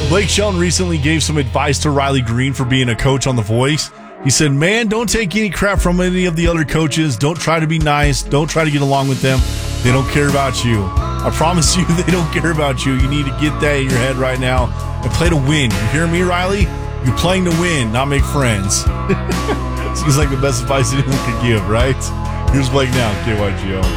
Blake Shelton recently gave some advice to Riley Green for being a coach on The Voice. He said, man, don't take any crap from any of the other coaches. Don't try to be nice. Don't try to get along with them. They don't care about you. I promise you they don't care about you. You need to get that in your head right now and play to win. You hear me, Riley? You're playing to win, not make friends. Seems like the best advice anyone could give, right? Here's Blake now, KYGO.